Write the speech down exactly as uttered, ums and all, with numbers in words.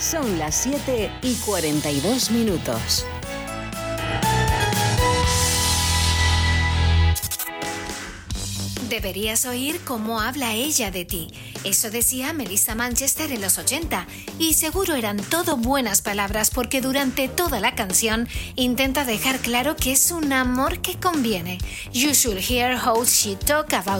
Son las siete y cuarenta y dos minutos. Deberías oír cómo habla ella de ti. Eso decía Melissa Manchester en los ochenta. Y seguro eran todo buenas palabras porque durante toda la canción intenta dejar claro que es un amor que conviene. You should hear how she talk about